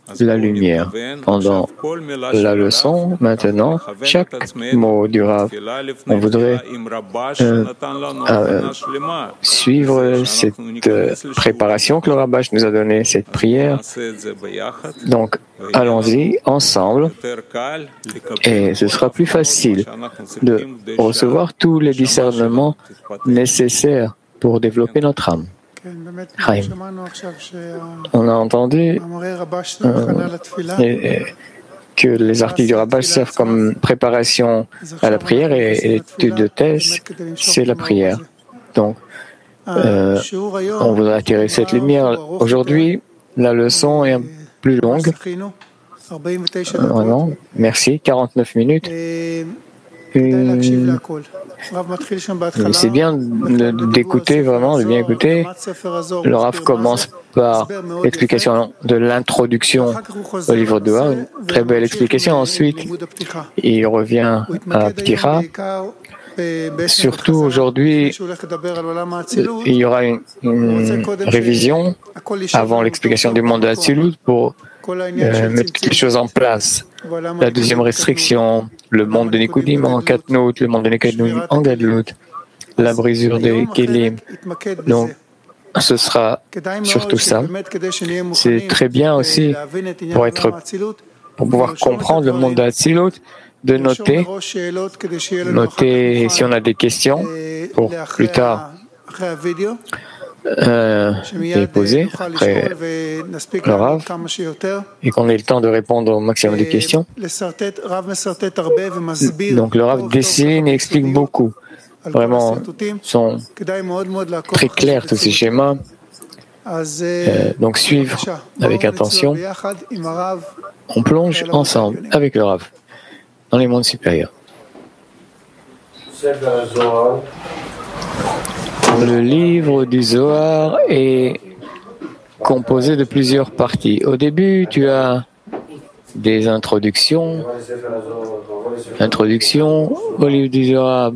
la lumière. Pendant la leçon, maintenant, chaque mot du Rav, on voudrait suivre cette préparation que le Rabash nous a donnée, cette prière. Donc, allons-y ensemble et ce sera plus facile de recevoir tous les discernements nécessaires pour développer notre âme. Chaim. On a entendu que les articles du Rabash servent comme préparation à la prière et l'étude de thèse, c'est la prière. Donc, on voudrait attirer cette lumière. Aujourd'hui, la leçon est plus longue. Vraiment, merci, 49 minutes. C'est bien d'écouter, vraiment, de bien écouter. Le Rav commence par l'explication de l'introduction au livre de Zohar, une très belle explication. Ensuite, il revient à Ptira. Surtout aujourd'hui, il y aura une révision avant l'explication du monde de Hatzilut pour mettre toutes les choses en place. La deuxième restriction, le monde de Nikudim en Katnout, le monde de Nikudim en Gadlut, la brisure des Kélim. Donc, ce sera surtout ça. C'est très bien aussi pour pouvoir comprendre le monde de Hatzilut, de noter si on a des questions pour plus tard les poser après le Rav et qu'on ait le temps de répondre au maximum de questions. Donc le Rav dessine et explique beaucoup. Vraiment, sont très clairs tous ces schémas. Donc suivre avec attention. On plonge ensemble avec le Rav dans les mondes supérieurs. Le livre du Zohar est composé de plusieurs parties. Au début, tu as des introductions au livre du Zohar,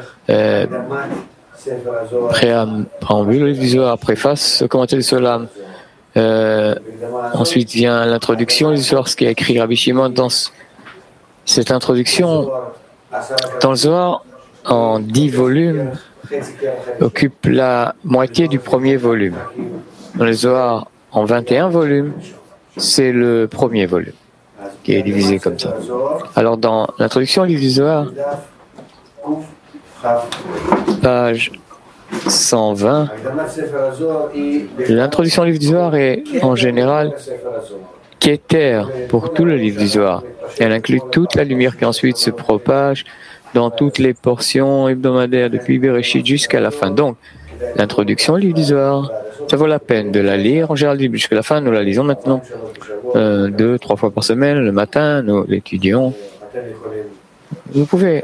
préambule au livre du Zohar, préface, commentaire du Solam. Ensuite vient l'introduction du Zohar, ce qui a écrit Rabbi Shimon dans cette introduction. Dans le Zohar, en 10 volumes, occupe la moitié du premier volume. Dans le Zohar, en 21 volumes, c'est le premier volume qui est divisé comme ça. Alors, dans l'introduction au livre du Zohar, page 120, l'introduction au livre du Zohar est en général Keter pour tout le livre du Zohar. Elle inclut toute la lumière qui ensuite se propage dans toutes les portions hebdomadaires depuis Bereshit jusqu'à la fin. Donc, l'introduction au livre du Zohar, ça vaut la peine de la lire. En général, jusqu'à la fin, nous la lisons maintenant 2-3 fois par semaine, le matin, nous l'étudions. Vous pouvez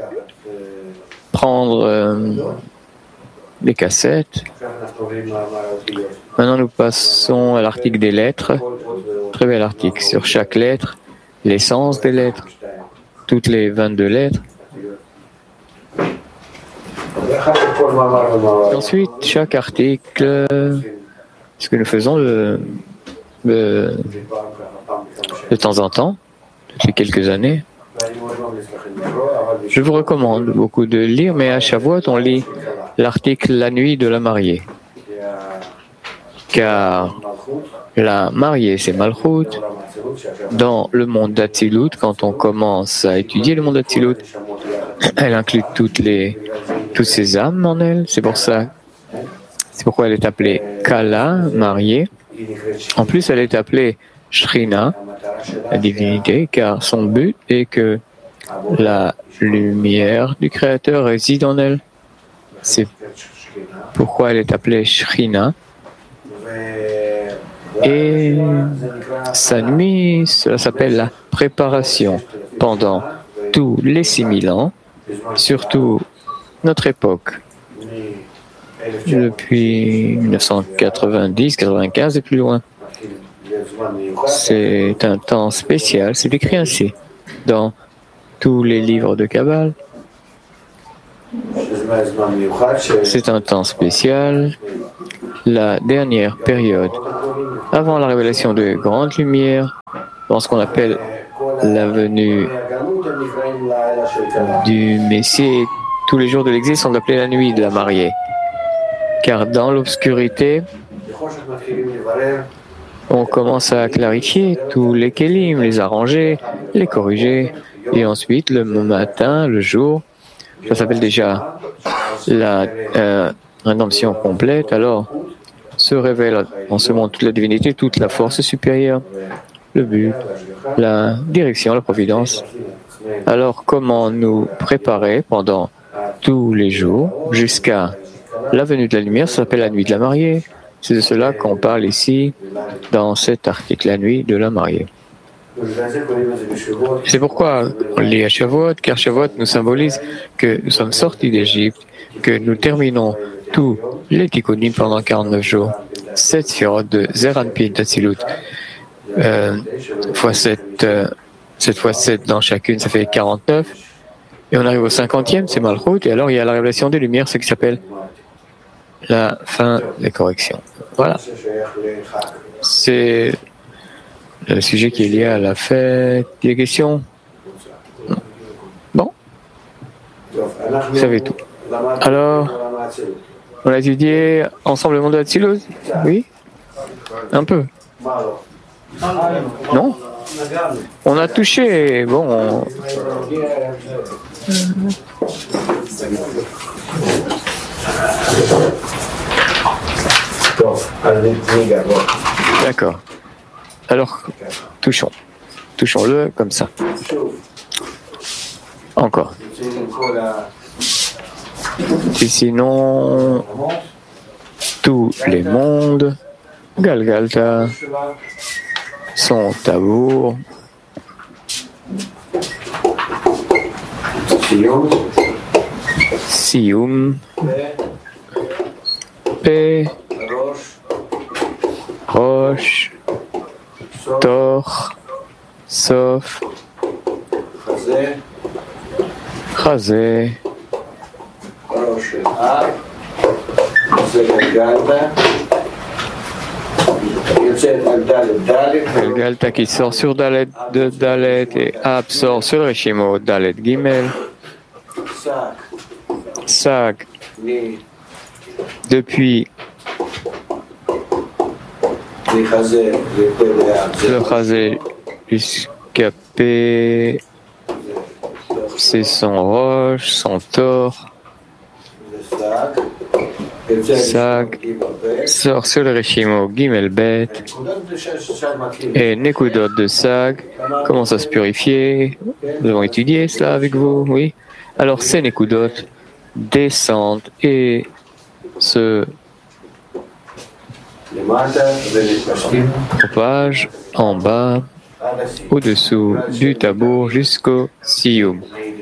prendre des cassettes. Maintenant, nous passons à l'article des lettres. Très bel article sur chaque lettre, l'essence des lettres, toutes les 22 lettres. Ensuite, chaque article, ce que nous faisons de temps en temps, depuis quelques années, je vous recommande beaucoup de lire, mais à Shavuot, on lit l'article La nuit de la mariée. Car la mariée, c'est Malchut. Dans le monde d'Hatzilut, quand on commence à étudier le monde d'Hatzilut, elle inclut toutes ces âmes en elle. C'est pourquoi elle est appelée Kala, mariée. En plus, elle est appelée Shrina, la divinité, car son but est que la lumière du Créateur réside en elle. C'est pourquoi elle est appelée Shrina. Et sa nuit, cela s'appelle la préparation pendant tous les 6000 ans, surtout notre époque, depuis 1990, 95 et plus loin. C'est un temps spécial, c'est écrit ainsi dans tous les livres de Kabbale. C'est un temps spécial, la dernière période avant la révélation de grandes lumières dans ce qu'on appelle la venue du Messie. Tous les jours de l'exil sont appelés la nuit de la mariée. Car dans l'obscurité, on commence à clarifier tous les kélim, les arranger, les corriger. Et ensuite, le matin, le jour, ça s'appelle déjà la rédemption complète. Alors, se révèle en ce monde toute la divinité, toute la force supérieure, le but, la direction, la providence. Alors, comment nous préparer pendant tous les jours jusqu'à la venue de la lumière? Ça s'appelle la nuit de la mariée. C'est de cela qu'on parle ici dans cet article, la nuit de la mariée. C'est pourquoi on lit à Shavuot, car Shavuot nous symbolise que nous sommes sortis d'Égypte, que nous terminons tous les tikkunim pendant 49 jours. 7 sphirot de Zeranpin Tatsilut, fois 7, 7 fois 7 dans chacune, ça fait 49. Et on arrive au 50e, c'est Malchut, et alors il y a la révélation des lumières, ce qui s'appelle la fin des corrections. Voilà. C'est le sujet qui est lié à la fête. Des questions? Bon. Vous savez tout. Alors, on a étudié ensemble le monde de Hatzilut? Oui? Un peu. Non? On a touché, bon... D'accord. Alors, touchons-le comme ça. Encore. Et sinon, tous les mondes, Galgalta, son tabour, Siyum, P, Rosh, Tor, Sof, Chazé, Galgalta qui sort sur Dalet de Dalet et Ab sort sur le Reshimo Dalet Gimel. Sag depuis le Chazé jusqu'à P, c'est son Roche, son Tor. Sag sort sur le Reshimo Gimel Bet et Nekudot de Sag commence à se purifier. Nous avons étudié cela avec vous, oui. Alors ces Nekudot descendent et se propagent en bas, au-dessous du tabour jusqu'au Siyum.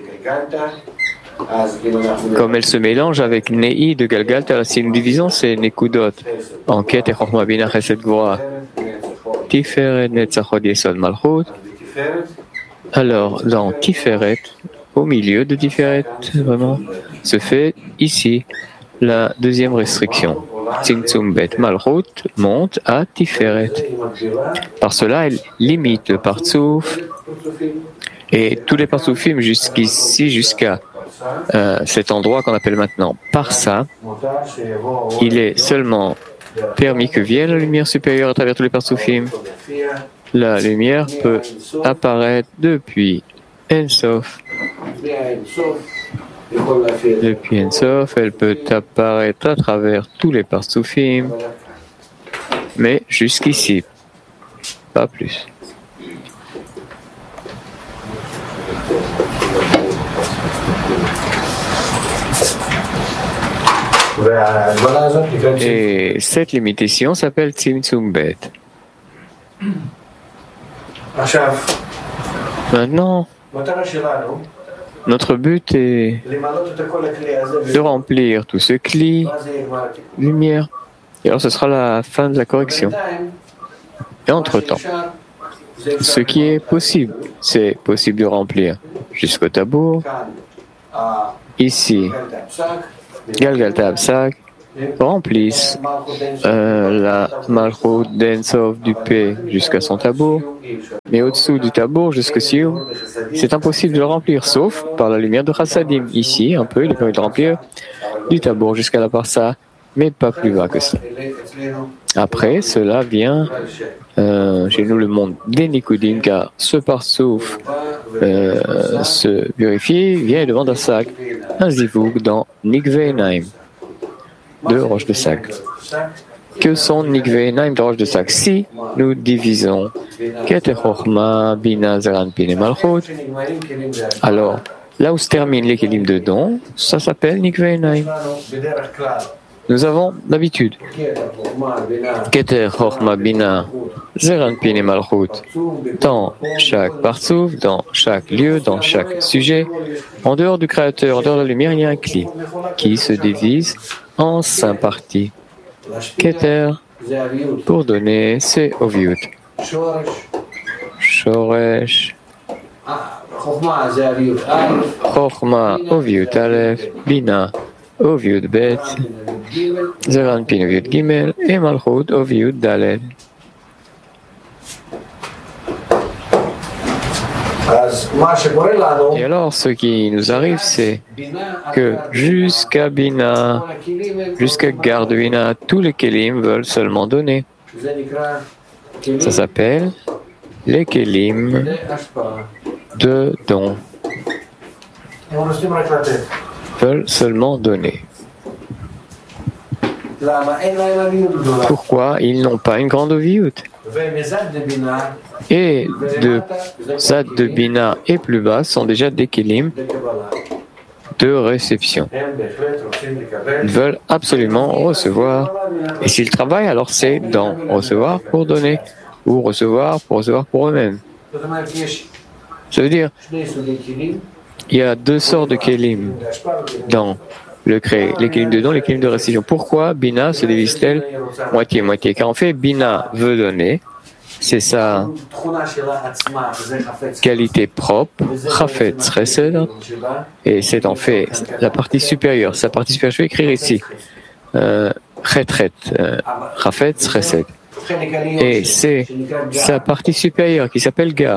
Comme elle se mélange avec Nei de Galgalta, si nous divisons ces Nekudot en Ket et Chochma Bina Chesed Gvura, Tiferet Netzachot Yesod Malchut, alors dans Tiferet, au milieu de Tiferet, vraiment, se fait ici la deuxième restriction. Tzimtzum Bet Malchut monte à Tiferet. Par cela, elle limite le Partsouf et tous les Partsoufim jusqu'ici, jusqu'à cet endroit qu'on appelle maintenant Parsa. Il est seulement permis que vienne la lumière supérieure à travers tous les Partsoufim. La lumière peut apparaître depuis Ensof. Depuis Ensof, elle peut apparaître à travers tous les Partsoufim, mais jusqu'ici, pas plus. Et cette limitation s'appelle Tzimtzum Bet. Maintenant, notre but est de remplir tout ce cli, lumière. Et alors ce sera la fin de la correction. Et entre-temps, ce qui est possible, c'est possible de remplir jusqu'au tabour, ici, Galgalta Absak, remplissent la Malchut d'Ensov du P jusqu'à son tabour, mais au-dessous du tabour jusqu'au Siou, c'est impossible de le remplir, sauf par la lumière de Chassadim. Ici, un peu, il est permis de remplir du tabour jusqu'à la Parsa, mais pas plus bas que ça. Après, cela vient chez nous le monde des Nikudim, car ce parsouf se purifie, vient et demande à Sac un zivouk dans Nikve Naim de Roche de Sac. Que sont Nikve Naim de Roche de Sac? Si nous divisons Keter Chochma, Bina, Zeran, Pin et Malchut, alors là où se terminent les kelim de don, ça s'appelle Nikve Naim. Nous avons l'habitude. Keter, Chochma, Bina, Zeran, Pin et Malchut, dans chaque partsouf, dans chaque lieu, dans chaque sujet, en dehors du Créateur, en dehors de la lumière, il y a un cli qui se divise en 5 parties. Keter, pour donner, c'est Oviut. Shoresh, Chochma, Oviut Aleph, Bina, Oviut Bet, Zeran Pin Oviut Gimel et Malchut Oviut Dalel. Et alors, ce qui nous arrive, c'est que jusqu'à Bina, jusqu'à Garde Bina, tous les Kélim veulent seulement donner. Ça s'appelle les Kélim de don. Veulent seulement donner. Pourquoi ils n'ont pas une grande oviout? Et de Zad de Bina et plus bas sont déjà des Kélim de réception. Ils veulent absolument recevoir. Et s'ils travaillent, alors c'est dans recevoir pour donner ou recevoir pour eux-mêmes. Ça veut dire, il y a 2 sortes de Kélim dans le créé, les Kélim de don, les Kélim de réception. Pourquoi Bina se divise-t-elle moitié-moitié? Car en fait, Bina veut donner. C'est sa qualité propre, Chafet Chesed, et c'est en fait la partie supérieure. Sa partie supérieure, je vais écrire ici, Chetret, Chafet Chesed. Et c'est sa partie supérieure qui s'appelle Gar.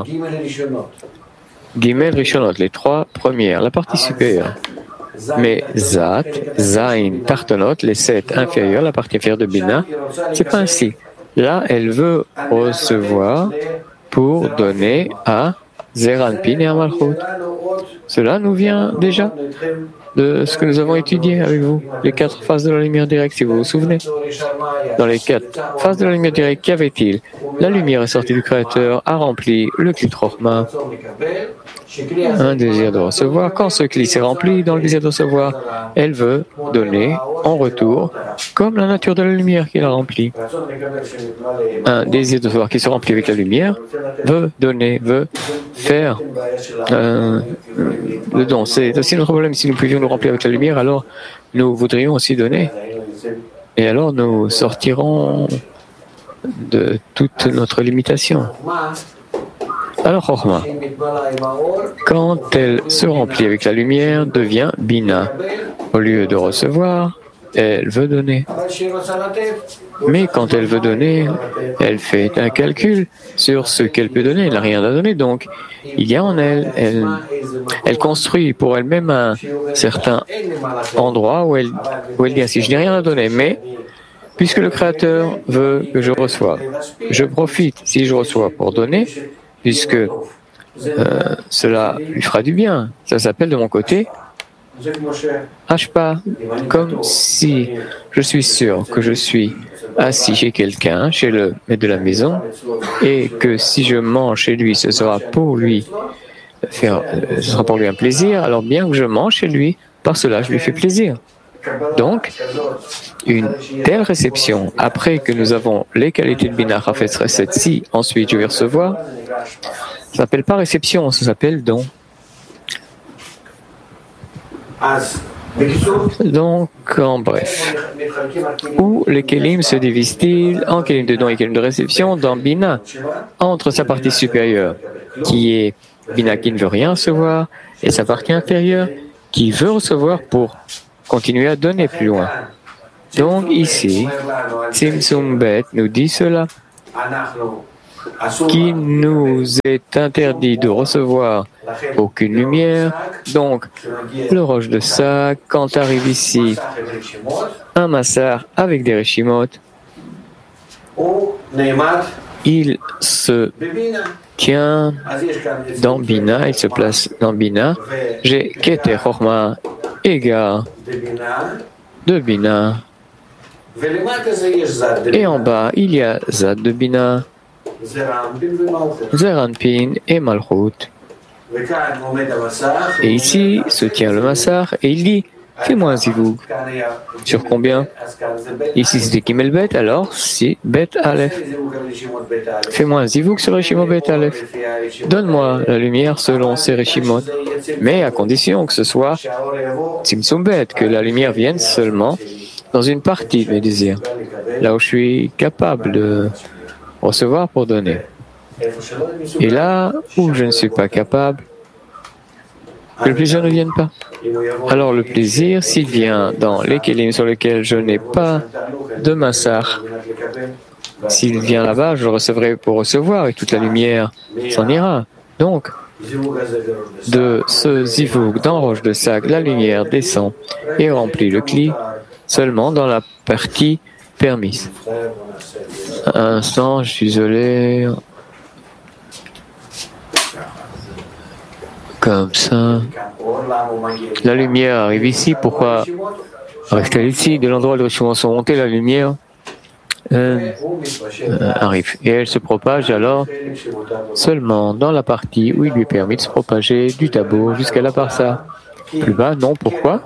Gimel Rishonot, les 3 premières, la partie supérieure. Mais Zat, Zain, Tartonot, les 7 inférieures, la partie inférieure de Bina, c'est pas ainsi. Là, elle veut recevoir pour donner à Zeran Pin et à Malchut. Cela nous vient déjà de ce que nous avons étudié avec vous, les 4 phases de la lumière directe, si vous vous souvenez. Dans les 4 phases de la lumière directe, qu'avait-il? La lumière est sortie du Créateur, a rempli le Kli Chochma, un désir de recevoir. Quand ce Kli s'est rempli dans le désir de recevoir, elle veut donner en retour, comme la nature de la lumière qui l'a rempli. Un désir de recevoir qui se remplit avec la lumière veut donner, veut faire le don. C'est aussi notre problème. Si nous pouvions nous remplir avec la lumière, alors nous voudrions aussi donner. Et alors nous sortirons de toute notre limitation. Alors Chochma, quand elle se remplit avec la lumière, devient Bina. Au lieu de recevoir, elle veut donner. Mais quand elle veut donner, elle fait un calcul sur ce qu'elle peut donner. Elle n'a rien à donner, donc il y a en elle, elle construit pour elle-même un certain endroit où elle dit ainsi, je n'ai rien à donner, mais puisque le Créateur veut que je reçoive, je profite si je reçois pour donner, puisque cela lui fera du bien. Ça s'appelle de mon côté Ashpa, comme si je suis sûr que je suis assis chez quelqu'un, chez le maître de la maison, et que si je mange chez lui, ce sera pour lui un plaisir, alors bien que je mange chez lui, par cela je lui fais plaisir. Donc, une telle réception, après que nous avons les qualités de Bina Chafetz Chesed, si ensuite je vais recevoir, ça ne s'appelle pas réception, ça s'appelle don. Donc, en bref, où les Kélim se divisent-ils en Kélim de don et Kélim de réception dans Bina, entre sa partie supérieure, qui est Bina qui ne veut rien recevoir, et sa partie inférieure, qui veut recevoir pour continuer à donner plus loin. Donc ici, Tzimtzum Bet nous dit cela, qui nous est interdit de recevoir aucune lumière. Donc, le roche de sac, quand arrive ici un massar avec des reshimot, il se tient dans Bina, il se place dans Bina. J'ai Keter Chorma, égard de Bina. Et en bas, il y a Zad de Bina, Zeranpin et Malchut. Et ici se tient le massar et il dit fais-moi un zivoug. Sur combien? Ici c'était Kimel Bet, alors c'est Bet Aleph. Fais-moi un zivoug sur Reshimot Bet Aleph. Donne-moi la lumière selon ces Reshimot, mais à condition que ce soit Tzimtzum Bet, que la lumière vienne seulement dans une partie de mes désirs, là où je suis capable de recevoir pour donner. Et là où je ne suis pas capable, que le plaisir ne vienne pas. Alors le plaisir, s'il vient dans les kélim sur lesquels je n'ai pas de massar, s'il vient là-bas, je le recevrai pour recevoir et toute la lumière s'en ira. Donc, de ce zivouk dans roche de sac, la lumière descend et remplit le kli seulement dans la partie permise. Un instant, je suis désolé. Comme ça. La lumière arrive ici. Pourquoi arrive-t-elle ici? De l'endroit où les reshimot sont montés, la lumière arrive. Et elle se propage alors seulement dans la partie où il lui est permis de se propager du tabou jusqu'à la parsa. Plus bas, non. Pourquoi?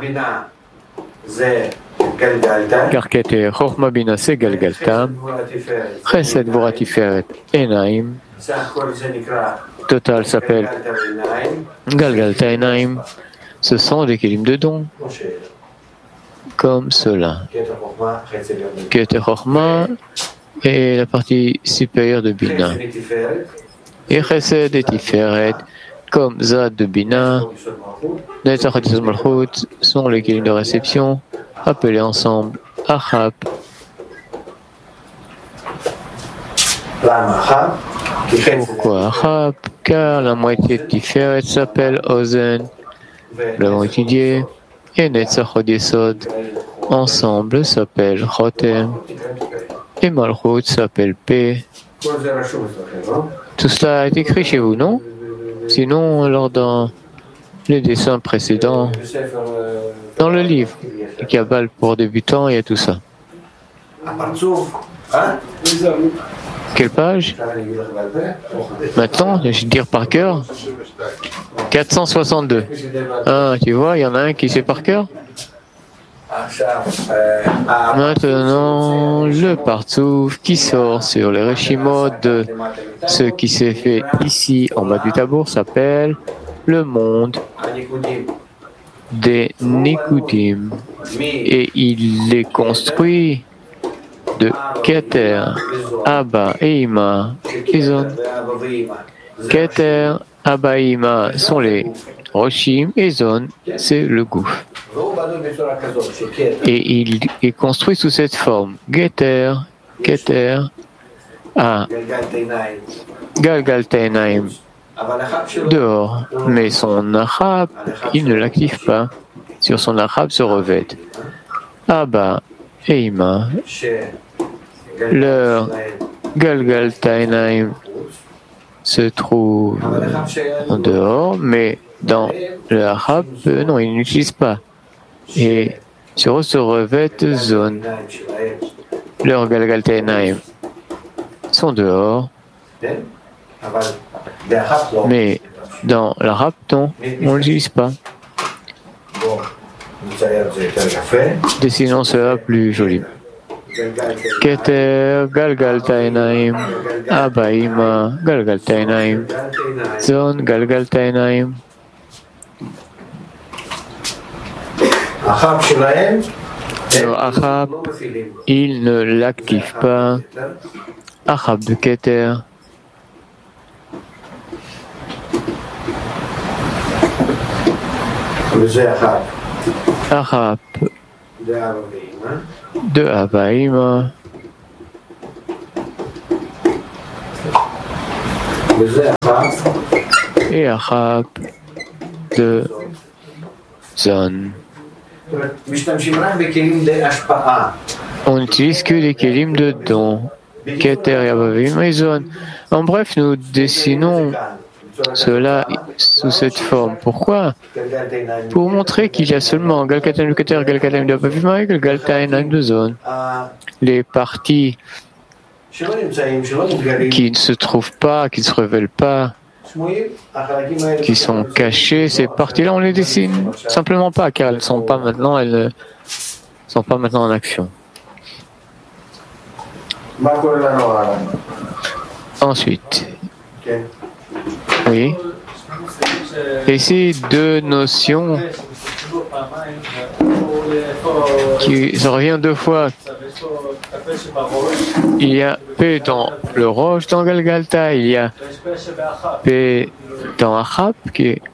Car Keter Chorma Bina c'est Galgaltam, Chesed Vora Tiferet Enaim, total s'appelle Galgalta Enaim. Ce sont des kélim de dons, comme cela. Keter Chorma est la partie supérieure de Bina. Et Chesed et Tiferet, comme Zad de Bina, Netzach et Malchut sont les kélim de réception, appelés ensemble Achab. Pourquoi Achab? Car la moitié de Tiferet s'appelle Ozen, nous l'avons étudié, et Netzach et Yesod ensemble s'appelle Chotem, et Malchut s'appelle P. Tout cela est écrit chez vous, non? Sinon, alors dans les dessins précédents, dans le livre, le Kabbal pour débutants, il y a tout ça. Quelle page? Maintenant, je vais dire par cœur. 462. Ah, tu vois, il y en a un qui sait par cœur. Maintenant, le partsouf qui sort sur les reshimot de ce qui s'est fait ici en bas du tabour s'appelle le monde des Nikudim et il est construit de Keter, Abba et Ima, Izon. Keter, Abba et Ima sont les Roshim et Zon, c'est le gouffre. Et il est construit sous cette forme. Geter, Keter, A, Galgaltenaim, dehors. Mais son Achab, il ne l'active pas. Sur son Achab se revêtent Abba et Ima. Leur Galgaltenaim se trouve en dehors, mais dans le Achab, non, il n'utilise pas. Et sur eux se revêtent Zone. Leurs Galgaltenaim sont dehors, mais dans l'Achab, non, on ne l'utilise pas. Dessinons cela plus joli. Keter, Galgaltenaim, Abaima, Galgaltenaim, Zon, Galgaltenaim. Le Achab, il ne l'active pas. Achab de Keter. Achab de Havaïm et Achab de Zon. On n'utilise que les kelim de don, Keter, Yavavim et Zon. En bref, nous dessinons cela sous cette forme. Pourquoi? Pour montrer qu'il y a seulement Galkataim de Keter, Galkataim de Yavavim et Galkataim de Zon. Les parties qui ne se trouvent pas, qui ne se révèlent pas, qui sont cachées, ces parties-là, on les dessine simplement pas, car elles ne sont pas maintenant en action. Ensuite, oui, ici deux notions qui se reviennent deux fois. Il y a P dans le Roche, dans Galgalta, il y a P dans Achab, qui est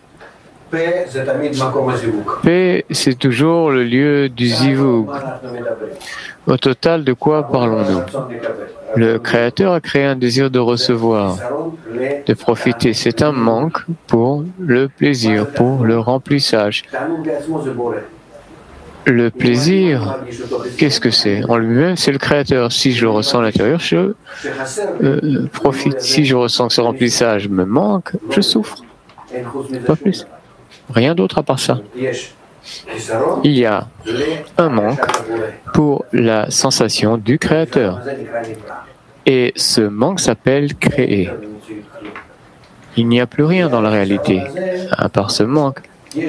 P, c'est toujours le lieu du Zivug. Au total, de quoi parlons-nous? Le Créateur a créé un désir de recevoir, de profiter. C'est un manque pour le plaisir, pour le remplissage. Le plaisir, qu'est-ce que c'est? En lui-même, c'est le Créateur. Si je le ressens à l'intérieur, je profite. Si je ressens que ce remplissage me manque, je souffre. Pas plus. Rien d'autre à part ça. Il y a un manque pour la sensation du Créateur. Et ce manque s'appelle créer. Il n'y a plus rien dans la réalité, à part ce manque.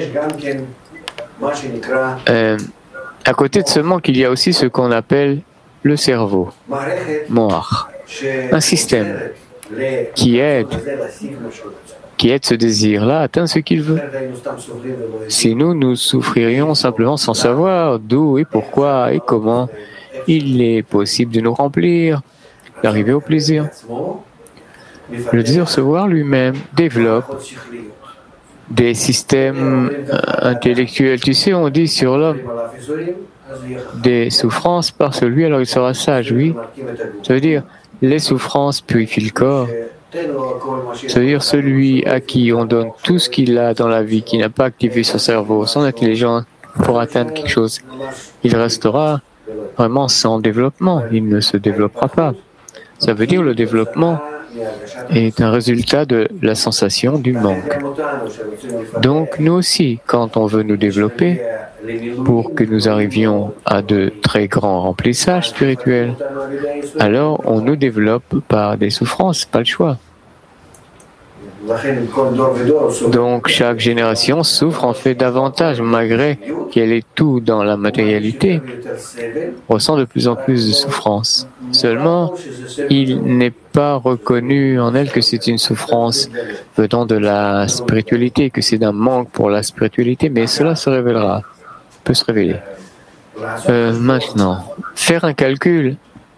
À côté de ce manque, il y a aussi ce qu'on appelle le cerveau, Moach, un système qui aide ce désir-là à atteindre ce qu'il veut. Si nous souffririons simplement sans savoir d'où et pourquoi et comment il est possible de nous remplir, d'arriver au plaisir. Le désir de recevoir lui-même développe des systèmes intellectuels. Tu sais, on dit sur l'homme des souffrances par celui, alors il sera sage, oui. Ça veut dire, les souffrances purifient le corps. Ça veut dire celui à qui on donne tout ce qu'il a dans la vie, qui n'a pas activé son cerveau, son intelligence pour atteindre quelque chose, il restera vraiment sans développement, il ne se développera pas. Ça veut dire le développement est un résultat de la sensation du manque. Donc nous aussi, quand on veut nous développer, pour que nous arrivions à de très grands remplissages spirituels, alors on nous développe par des souffrances, pas le choix. Donc chaque génération souffre en fait davantage, malgré qu'elle est tout dans la matérialité, ressent de plus en plus de souffrance. Seulement, il n'est pas reconnu en elle que c'est une souffrance venant de la spiritualité, que c'est un manque pour la spiritualité, mais cela se révélera, peut se révéler. Maintenant, faire un calcul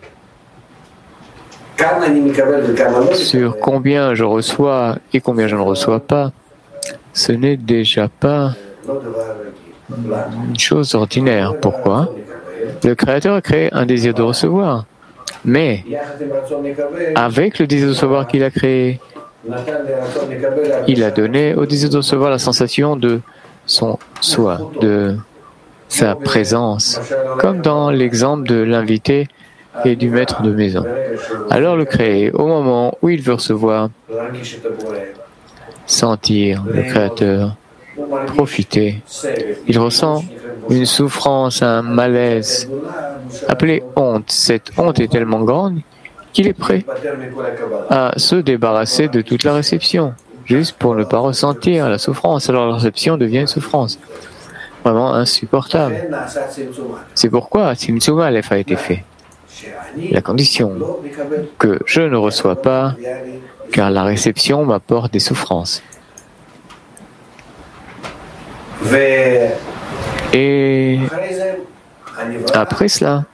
sur combien je reçois et combien je ne reçois pas, ce n'est déjà pas une chose ordinaire. Pourquoi? Le Créateur a créé un désir de recevoir, mais avec le désir de recevoir qu'il a créé, il a donné au désir de recevoir la sensation de son soi, de sa présence, comme dans l'exemple de l'invité et du maître de maison. Alors le créé, au moment où il veut recevoir, sentir le Créateur, profiter, il ressent une souffrance, un malaise, appelé honte. Cette honte est tellement grande qu'il est prêt à se débarrasser de toute la réception, juste pour ne pas ressentir la souffrance. Alors la réception devient une souffrance vraiment insupportable. C'est pourquoi Tzimtzum Aleph a été fait. La condition que je ne reçois pas, car la réception m'apporte des souffrances. Et après cela,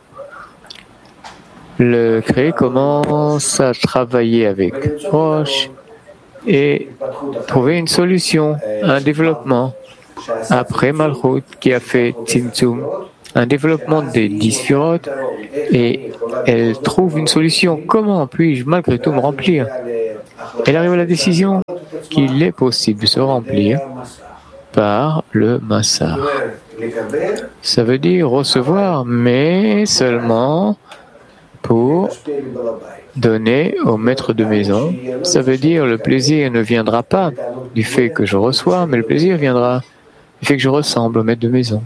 le créé commence à travailler avec Roche et trouver une solution, un développement. Après Malchut, qui a fait Tzimtzum, un développement des 10 sphirotes et elle trouve une solution. Comment puis-je malgré tout me remplir? Elle arrive à la décision qu'il est possible de se remplir par le massar. Ça veut dire recevoir, mais seulement pour donner au maître de maison. Ça veut dire le plaisir ne viendra pas du fait que je reçois, mais le plaisir viendra du fait que je ressemble au maître de maison.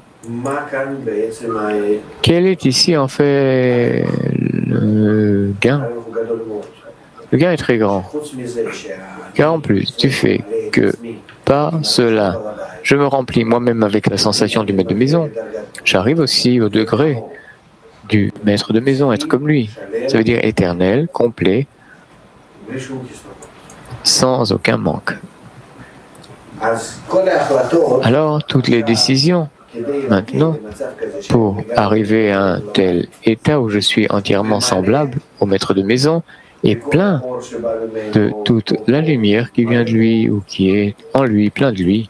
Quel est ici en fait le gain? Le gain est très grand. Car en plus du fait que par cela, je me remplis moi-même avec la sensation du maître de maison, j'arrive aussi au degré du maître de maison, être comme lui. Ça veut dire éternel, complet, sans aucun manque. Alors, toutes les décisions, maintenant, pour arriver à un tel état où je suis entièrement semblable au maître de maison et plein de toute la lumière qui vient de lui ou qui est en lui, plein de lui.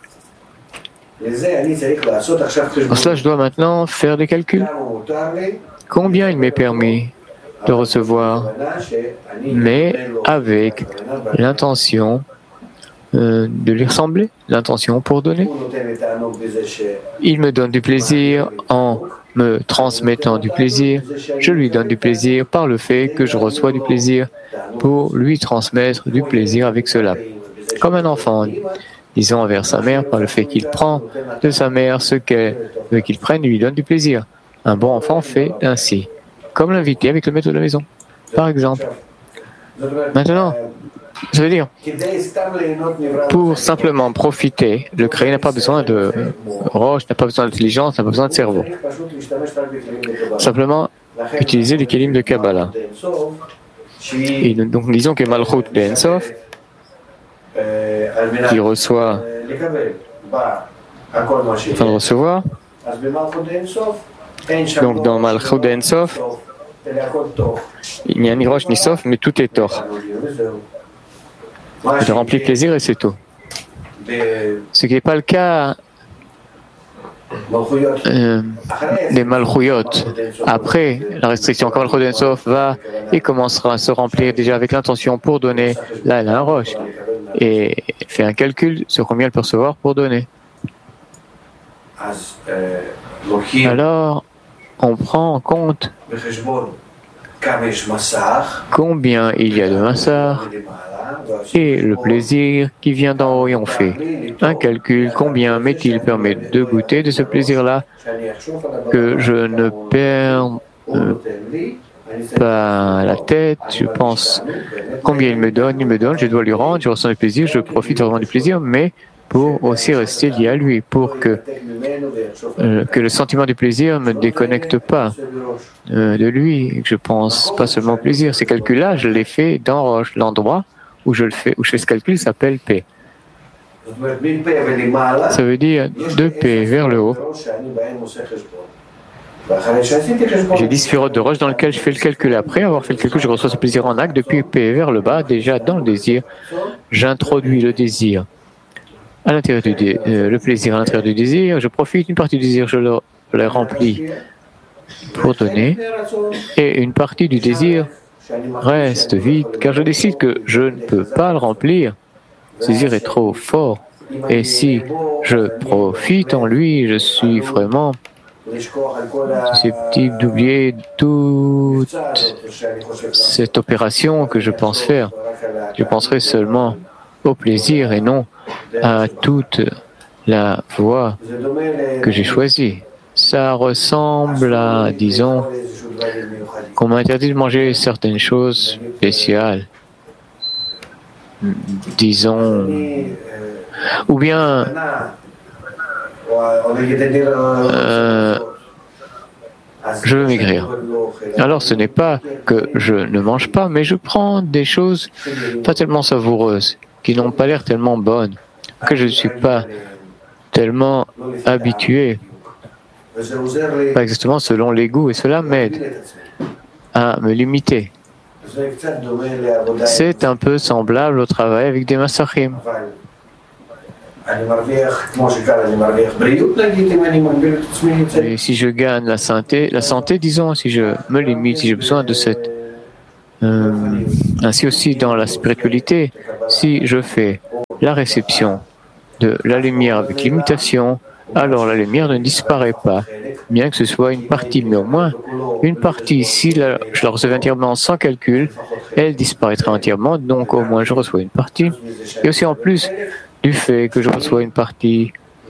Pour cela, je dois maintenant faire des calculs. Combien il m'est permis de recevoir, mais avec l'intention de lui ressembler, l'intention pour donner. Il me donne du plaisir en me transmettant du plaisir. Je lui donne du plaisir par le fait que je reçois du plaisir pour lui transmettre du plaisir avec cela. Comme un enfant, disons envers sa mère, par le fait qu'il prend de sa mère ce qu'elle veut qu'il prenne, il lui donne du plaisir. Un bon enfant fait ainsi, comme l'invité avec le maître de la maison, par exemple. Maintenant, ça veut dire, pour simplement profiter, le créé n'a pas besoin de roche, n'a pas besoin d'intelligence, n'a pas besoin de cerveau. Simplement, utiliser les kelim de Kabbalah. Et donc, disons que Malchut de Ensof, qui reçoit, afin de recevoir, donc dans Malchut de Ensof, il n'y a ni roche ni sof, mais tout est tort. Je remplis plaisir et c'est tout. Ce qui n'est pas le cas des Malchuyot. Après, la restriction comme Malchut d'Ensof va et commencera à se remplir déjà avec l'intention pour donner. Là, elle a un roche. Et elle fait un calcul sur combien elle peut recevoir pour donner. Alors, on prend en compte combien il y a de massar et le plaisir qui vient d'en haut et on fait un calcul, combien m'est-il permettre de goûter de ce plaisir-là que je ne perds pas la tête, je pense combien il me donne, je dois lui rendre, je ressens le plaisir, je profite vraiment du plaisir, mais pour aussi rester lié à lui, pour que le sentiment du plaisir ne me déconnecte pas de lui, et que je pense pas seulement au plaisir. Ces calculs-là, je les fais dans Roche. L'endroit où je fais ce calcul s'appelle P. Ça veut dire de P vers le haut. J'ai 10 sphirotes de Roche dans lequel je fais le calcul. Après avoir fait le calcul, je reçois ce plaisir en acte. Depuis P vers le bas, déjà dans le désir, j'introduis le désir à l'intérieur le plaisir à l'intérieur du désir. Je profite d'une partie du désir, je le remplis pour donner, et une partie du désir reste vide, car je décide que je ne peux pas le remplir. Ce désir est trop fort, et si je profite en lui, je suis vraiment susceptible d'oublier toute cette opération que je pense faire. Je penserai seulement au plaisir et non à toute la voie que j'ai choisie. Ça ressemble à, disons, qu'on m'a interdit de manger certaines choses spéciales. Disons, ou bien je veux maigrir. Alors ce n'est pas que je ne mange pas, mais je prends des choses pas tellement savoureuses, qui n'ont pas l'air tellement bonnes, que je ne suis pas tellement habitué. Pas exactement selon les goûts, et cela m'aide à me limiter. C'est un peu semblable au travail avec des massachim. Et si je gagne la santé, disons, si je me limite, si j'ai besoin de cette... ainsi aussi dans la spiritualité, si je fais la réception de la lumière avec l'imitation, alors la lumière ne disparaît pas, bien que ce soit une partie, mais au moins une partie, si je la recevais entièrement sans calcul, elle disparaîtra entièrement, donc au moins je reçois une partie. Et aussi en plus du fait que je reçois une partie,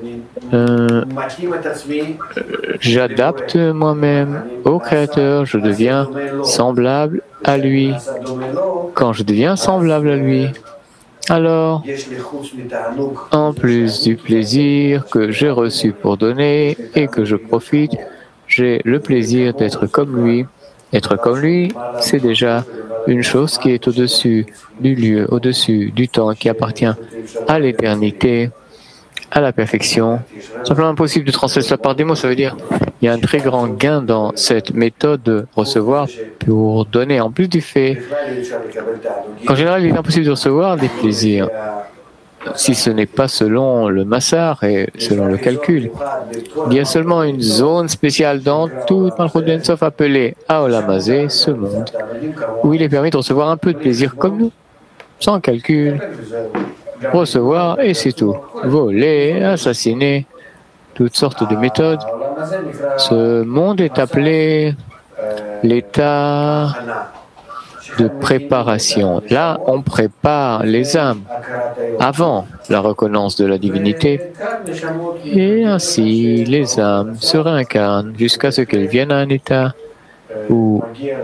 j'adapte moi-même au Créateur, je deviens semblable à lui. Quand je deviens semblable à lui, alors, en plus du plaisir que j'ai reçu pour donner et que je profite, j'ai le plaisir d'être comme lui. Être comme lui, c'est déjà une chose qui est au-dessus du lieu, au-dessus du temps, qui appartient à l'éternité, à la perfection. Simplement impossible de transmettre cela par des mots, ça veut dire il y a un très grand gain dans cette méthode de recevoir pour donner, en plus du fait qu'en général, il est impossible de recevoir des plaisirs si ce n'est pas selon le massar et selon le calcul. Il y a seulement une zone spéciale dans tout Malchut d'En-Sof appelée Haolam Hazeh, ce monde, où il est permis de recevoir un peu de plaisir comme nous, sans calcul, recevoir et c'est tout. Voler, assassiner, toutes sortes de méthodes. Ce monde est appelé l'état de préparation. Là, on prépare les âmes avant la reconnaissance de la divinité et ainsi les âmes se réincarnent jusqu'à ce qu'elles viennent à un état où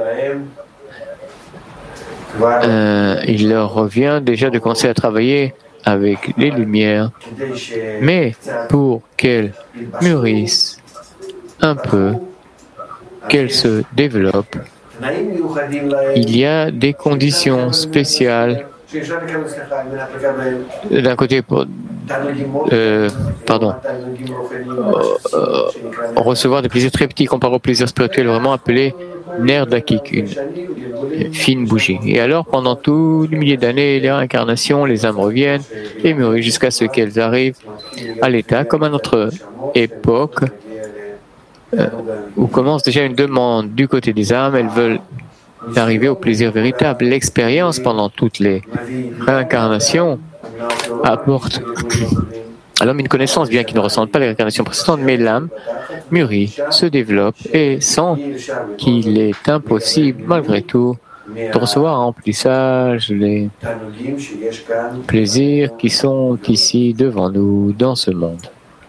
il leur revient déjà de commencer à travailler avec les lumières, mais pour qu'elles mûrissent un peu, qu'elles se développent, il y a des conditions spéciales. D'un côté, recevoir des plaisirs très petits comparé au plaisir spirituel vraiment appelé ner dakik, une fine bougie. Et alors, pendant tous les milliers d'années, les réincarnations, les âmes reviennent et mûrissent jusqu'à ce qu'elles arrivent à l'état, comme à notre époque, où commence déjà une demande du côté des âmes. Elles veulent arriver au plaisir véritable. L'expérience pendant toutes les réincarnations apporte à l'homme une connaissance, bien qu'il ne ressente pas les réincarnations précédentes, mais l'âme mûrit, se développe et sent qu'il est impossible, malgré tout, de recevoir un remplissage les plaisirs qui sont ici devant nous, dans ce monde.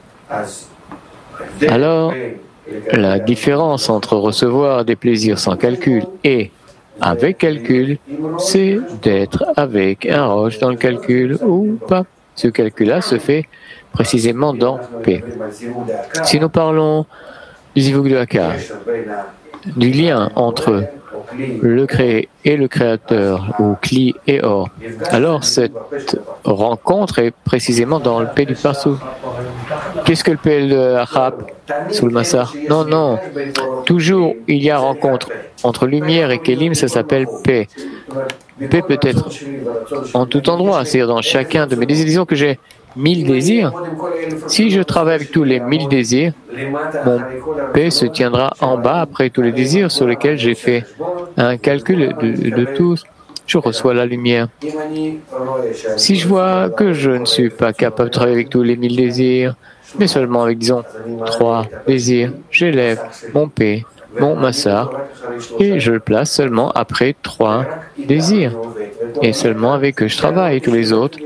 Alors, la différence entre recevoir des plaisirs sans calcul et avec calcul, c'est d'être avec un roche dans le calcul ou pas. Ce calcul-là se fait précisément dans P. Si nous parlons du zivug de Hakar, du lien entre le créé et le créateur, ou Kli et Or, alors cette rencontre est précisément dans le P du Parsou. Qu'est-ce que le P de Achab sous le Massar? Non. Toujours il y a rencontre entre lumière et Kélim, ça s'appelle P. P peut être en tout endroit, c'est-à-dire dans chacun de mes désirs. Disons que j'ai 1000 désirs. Si je travaille avec tous les 1000 désirs, mon P se tiendra en bas après tous les désirs sur lesquels j'ai fait un calcul de tous. Je reçois la lumière. Si je vois que je ne suis pas capable de travailler avec tous les 1000 désirs, mais seulement avec, disons, 3 désirs, j'élève mon P, mon Massar, et je le place seulement après 3 désirs. Et seulement avec eux je travaille. Tous les autres,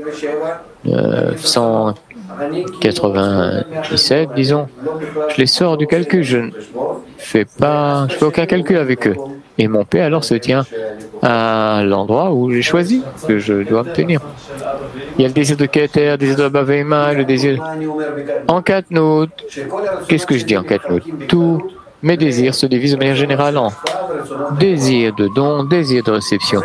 197, disons, je les sors du calcul. Je ne fais aucun calcul avec eux. Et mon P alors se tient à l'endroit où j'ai choisi que je dois obtenir. Il y a le désir de Keter, le désir de Baveima, le désir en Katnout. Qu'est-ce que je dis en Katnout? Tous mes désirs se divisent de manière générale en désir de don, désir de réception.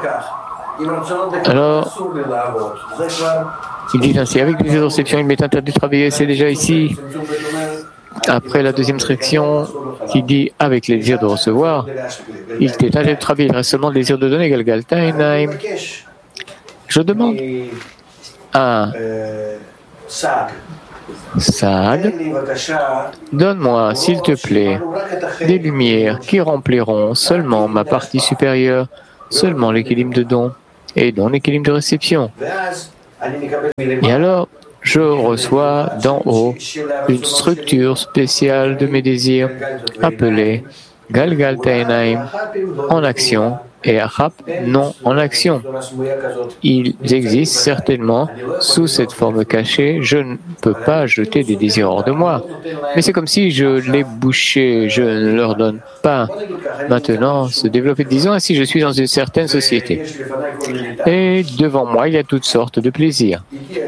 Alors, il dit ainsi, avec le désir de réception, il m'est interdit de travailler, c'est déjà ici. Après la deuxième section, qui dit avec les désirs de recevoir, il t'est interdit de travailler, il reste seulement le désir de donner, Galgaltainaim. Je demande à Saad, donne-moi, s'il te plaît, des lumières qui rempliront seulement ma partie supérieure, seulement l'équilibre de don et non l'équilibre de réception. Et alors, je reçois d'en haut une structure spéciale de mes désirs appelée Galgal Ta'enaim en action et Achap non en action. Ils existent certainement sous cette forme cachée. Je ne peux pas jeter des désirs hors de moi. Mais c'est comme si je les bouchais, je ne leur donne pas maintenant se développer. Disons ainsi, je suis dans une certaine société. Et devant moi, il y a toutes sortes de plaisirs.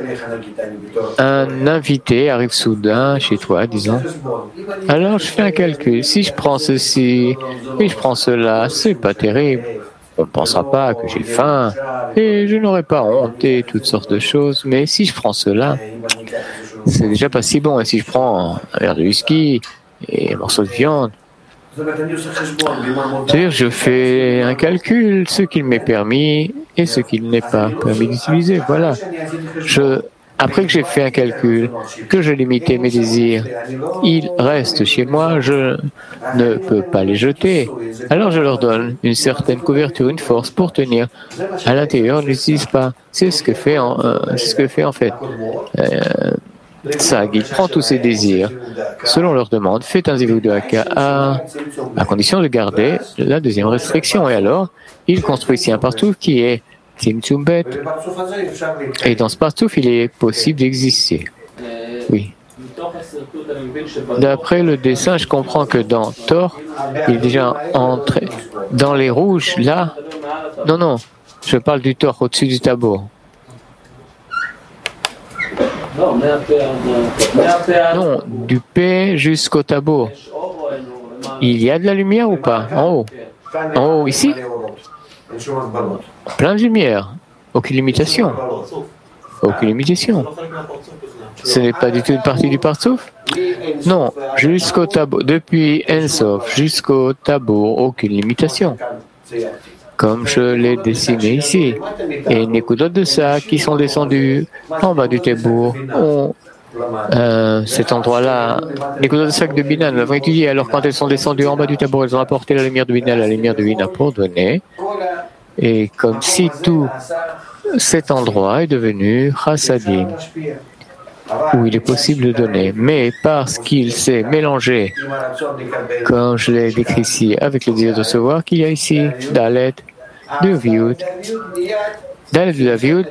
Un invité arrive soudain chez toi, disons. Alors je fais un calcul. Si je prends ceci et je prends cela, c'est pas terrible. On ne pensera pas que j'ai faim et je n'aurai pas honte et toutes sortes de choses. Mais si je prends cela, c'est déjà pas si bon. Et si je prends un verre de whisky et un morceau de viande, c'est-à-dire je fais un calcul, ce qu'il m'est permis et ce qu'il n'est pas permis d'utiliser. Voilà. Après que j'ai fait un calcul, que j'ai limité mes désirs, ils restent chez moi, je ne peux pas les jeter. Alors je leur donne une certaine couverture, une force pour tenir. À l'intérieur, ils n'utilisent pas. C'est ce que fait en fait. Sag, il prend tous ses désirs, selon leur demande, fait un zivug de Haka à condition de garder la deuxième restriction. Et alors, il construit ici un partouf qui est Tzimtzum Bet. Et dans ce partouf, il est possible d'exister. Oui. D'après le dessin, je comprends que dans Thor, il est déjà entré. Dans les rouges, là, non, je parle du Thor au-dessus du tableau. Non, du P jusqu'au tableau. Il y a de la lumière ou pas? En haut. En haut, ici? Plein de lumière. Aucune limitation. Aucune limitation. Ce n'est pas du tout une partie du partouf? Non, jusqu'au tableau. Depuis Ensof jusqu'au tableau, aucune limitation. Comme je l'ai dessiné ici. Et Nekudot de ça qui sont descendus en bas du tableau ont cet endroit-là, Nekudot de Sac de Bina, nous l'avons étudié. Alors quand elles sont descendues en bas du tableau, elles ont apporté la lumière de Bina pour donner. Et comme si tout cet endroit est devenu Chassadim, où il est possible de donner. Mais parce qu'il s'est mélangé, comme je l'ai décrit ici, avec le désir de recevoir, qu'il y a ici Dalet de Viut. Dalet de la Viut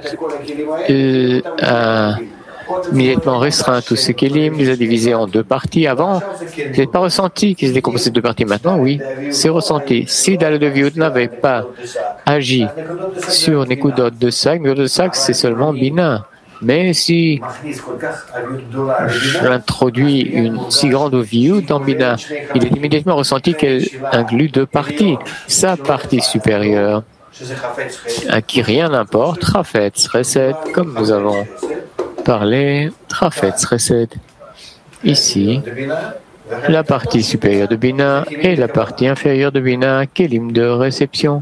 a immédiatement restreint tous ces kélim, les a divisés en deux parties. Avant, vous n'avez pas ressenti qu'ils étaient composés de deux parties. Maintenant, oui, c'est ressenti. Si Dalet de Viut n'avait pas agi sur Nekudot de Sac, c'est seulement Bina. Mais si j'introduis une si grande Viut dans Bina, il est immédiatement ressenti qu'elle inclut deux parties. Sa partie supérieure, à qui rien n'importe, Rafetz, Reset, comme nous avons parlé, Rafetz, Reset. Ici, la partie supérieure de Bina et la partie inférieure de Bina, Kélim de réception.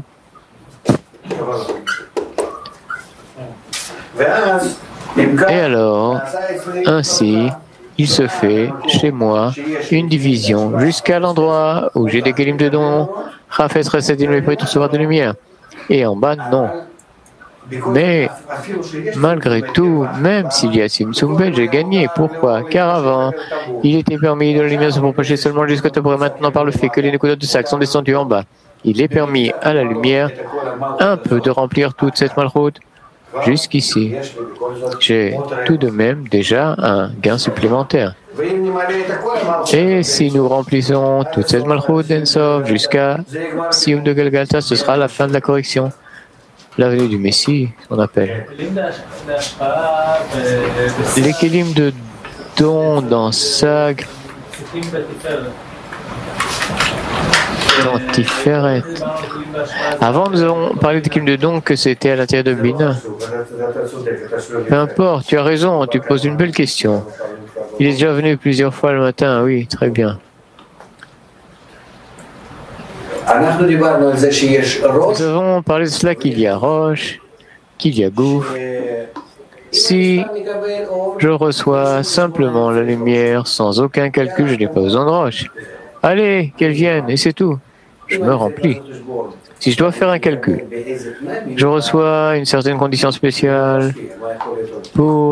Et alors, ainsi, il se fait chez moi une division jusqu'à l'endroit où j'ai des kélim de don, Rafetz, Reset, il ne peut pas recevoir de lumière. Et en bas, non. Mais malgré tout, même s'il y a Tzimtzum Bet, j'ai gagné. Pourquoi? Car avant, il était permis de la lumière se propager seulement jusqu'au tabouret. Maintenant, par le fait que les Nekudot de Sac sont descendus en bas, il est permis à la lumière un peu de remplir toute cette malroute jusqu'ici. J'ai tout de même déjà un gain supplémentaire. Et si nous remplissons toute cette malroute d'Ensof jusqu'à Sioum de Galgalta, ce sera la fin de la correction. La venue du Messie, qu'on appelle. Les kélim de don dans Sag, dans Tiferet. Avant, nous avons parlé des kélim de don que c'était à l'intérieur de Bina. Peu importe, tu as raison, tu poses une belle question. Il est déjà venu plusieurs fois le matin, oui, très bien. Nous avons parlé de cela qu'il y a Roche, qu'il y a Gouf, Si je reçois simplement la lumière sans aucun calcul, je n'ai pas besoin de roche. Allez, qu'elle vienne, et c'est tout. Je me remplis. Si je dois faire un calcul, je reçois une certaine condition spéciale pour